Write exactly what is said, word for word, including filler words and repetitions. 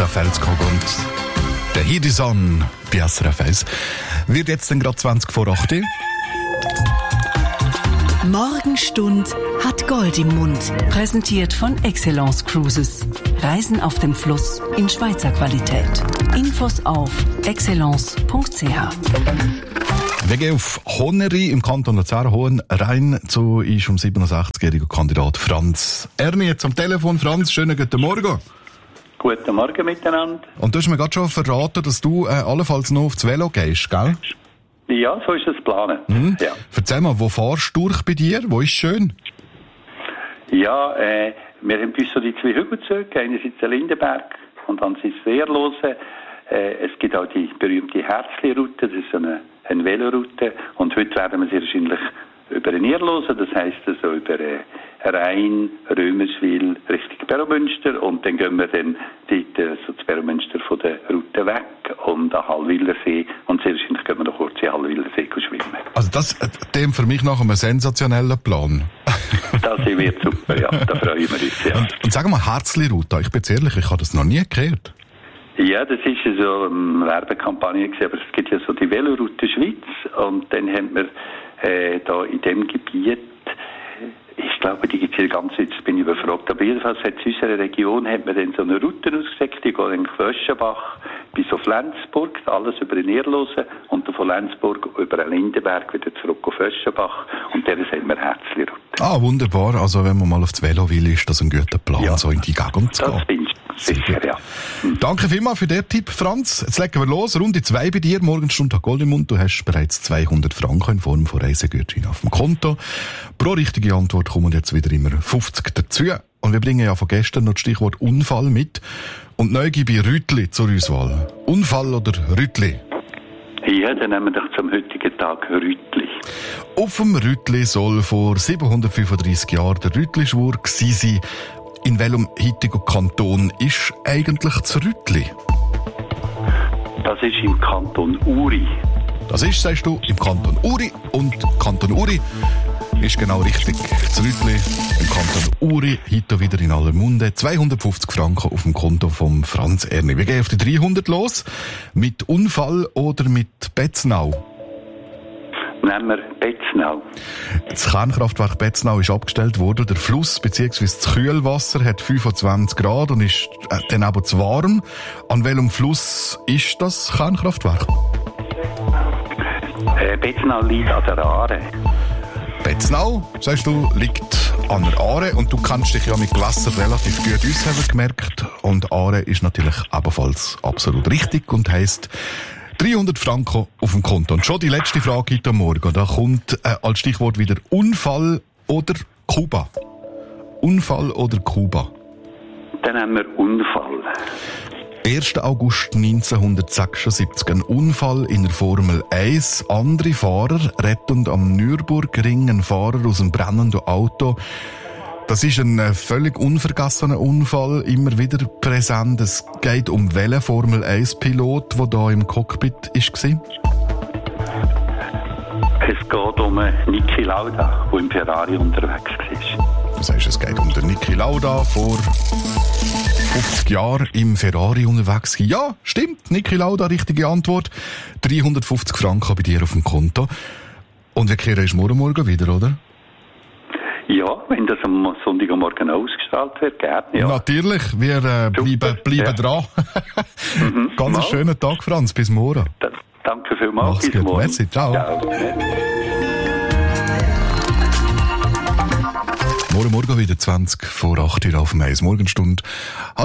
Felskog und der Hidison bei S R F eins. Wird jetzt dann gerade zwanzig vor acht. Morgenstund hat Gold im Mund. Präsentiert von Excellence Cruises. Reisen auf dem Fluss in Schweizer Qualität. Infos auf excellence punkt c h. Wir gehen auf Honeri im Kanton Luzern Hohen rein zu ist um siebenundsechzigjähriger Kandidat Franz Erni. Jetzt am Telefon. Franz, schönen guten Morgen. Guten Morgen miteinander. Und du hast mir gerade schon verraten, dass du äh, allenfalls noch aufs Velo gehst, gell? Ja, so ist es geplant. Mhm. Ja. Erzähl mal, wo fahrst du durch bei dir? Wo ist schön? Ja, äh, wir haben bis so die zwei Hügelzüge, einerseits der Lindenberg und andererseits der Erlose. Äh, es gibt auch die berühmte Herzli-Route, das ist so eine, eine Veloroute. Und heute werden wir sie wahrscheinlich über den Erlose, das heisst also über äh, Rhein, Römerswil, Richtung Beromünster. Und dann gehen wir dann dort äh, so zu Beromünster von der Route weg und an Hallwilersee. Und sehr wahrscheinlich gehen wir noch kurz in Hallwilersee schwimmen. Also das äh, dem für mich nach einem sensationellen Plan. Das wird super, ja. Da freuen wir uns, ja. Und, und sag mal, Herzli-Route, ich bin jetzt ehrlich, ich habe das noch nie gehört. Ja, das ist ja so eine Werbekampagne gewesen, aber es gibt ja so die Veloroute Schweiz und dann haben wir äh, da in dem Gebiet, ich glaube, die gibt es hier ganz, jetzt bin ich überfragt, aber jedenfalls hat in unserer Region hat man dann so eine Route ausgesteckt, die geht in Quöschenbach bis auf Lenzburg, alles über den Erlose und dann von Lenzburg über den Lindenberg wieder zurück auf Öschenbach und der haben wir Herzli-Route. Ah, wunderbar, also wenn man mal auf das Velo will, ist das ein guter Plan, ja, so in die Gegend zu das gehen. Sicher, ja. Mhm. Danke vielmals für den Tipp, Franz. Jetzt legen wir los. Runde zwei bei dir. Morgenstund hat Gold im Mund. Du hast bereits zweihundert Franken in Form von Reisegutschein auf dem Konto. Pro richtige Antwort kommen jetzt wieder immer fünfzig dazu. Und wir bringen ja von gestern noch das Stichwort Unfall mit. Und neu gebe ich Rütli zur Auswahl. Unfall oder Rütli? Ja, dann nehmen wir doch zum heutigen Tag Rütli. Auf dem Rütli soll vor siebenhundertfünfunddreissig Jahren der Rütli-Schwur gewesen sein. In welchem heutigen Kanton ist eigentlich das Rütli? Das ist im Kanton Uri. Das ist, sagst du, im Kanton Uri. Und Kanton Uri ist genau richtig. Das Rütli im Kanton Uri, heute wieder in aller Munde. zweihundertfünfzig Franken auf dem Konto von Franz Erni. Wir gehen auf die dreihundert los. Mit Unfall oder mit Betznau? Nehmen wir Betznau. Das Kernkraftwerk Betznau ist abgestellt worden. Der Fluss bzw. das Kühlwasser hat fünfundzwanzig Grad und ist äh, dann aber zu warm. An welchem Fluss ist das Kernkraftwerk? Äh, Betznau liegt an der Aare. Betznau, sagst du, liegt an der Aare und du kannst dich ja mit Gewässer relativ gut aus, haben wir gemerkt. Und Aare ist natürlich ebenfalls absolut richtig und heisst dreihundert Franken auf dem Konto. Und schon die letzte Frage heute Morgen. Da kommt äh, als Stichwort wieder Unfall oder Kuba. Unfall oder Kuba? Dann haben wir Unfall. erster August neunzehnhundertsechsundsiebzig. Ein Unfall in der Formel eins. Andere Fahrer retten am Nürburgring einen Fahrer aus einem brennenden Auto. Das ist ein völlig unvergessener Unfall, immer wieder präsent. Es geht um welchen Formel eins Pilot, der da im Cockpit war? Es geht um Niki Lauda, der im Ferrari unterwegs war. Das heißt, es geht um den Niki Lauda, vor fünfzig Jahren im Ferrari unterwegs war. Ja, stimmt, Niki Lauda, richtige Antwort. dreihundertfünfzig Franken bei dir auf dem Konto. Und wir kehren uns morgen Morgen wieder, oder? Ja, wenn das am Sonntagmorgen ausgestrahlt wird, gerne, ja. Natürlich, wir äh, bleiben, bleiben ja. dran. mhm. Ganz einen schönen Tag, Franz. Bis morgen. Da, danke vielmals. Mach's Bis gut. morgen. Merci. Ciao. Ciao. Morgen Morgen wieder zwanzig vor acht Uhr auf dem eins Morgenstund.